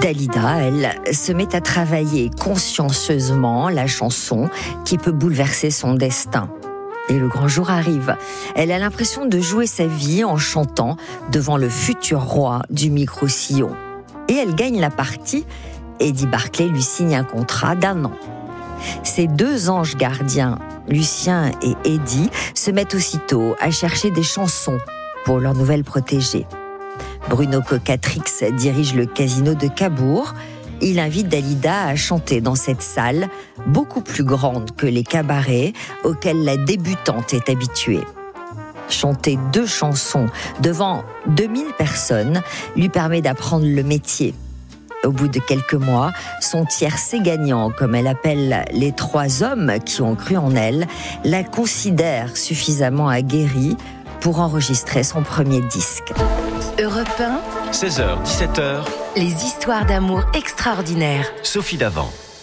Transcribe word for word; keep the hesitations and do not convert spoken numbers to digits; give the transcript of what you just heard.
Dalida, elle, se met à travailler consciencieusement la chanson qui peut bouleverser son destin. Et le grand jour arrive. Elle a l'impression de jouer sa vie en chantant devant le futur roi du micro-sillon. Et elle gagne la partie. Eddie Barclay lui signe un contrat d'un an. Ces deux anges gardiens, Lucien et Eddie, se mettent aussitôt à chercher des chansons pour leur nouvelle protégée. Bruno Cocatrix dirige le casino de Cabourg. Il invite Dalida à chanter dans cette salle, beaucoup plus grande que les cabarets auxquels la débutante est habituée. Chanter deux chansons devant deux mille personnes lui permet d'apprendre le métier. Au bout de quelques mois, son tiercé gagnant, comme elle appelle les trois hommes qui ont cru en elle, la considère suffisamment aguerrie pour enregistrer son premier disque. Europe un, seize heures dix-sept heures, les histoires d'amour extraordinaires. Sophie Davant.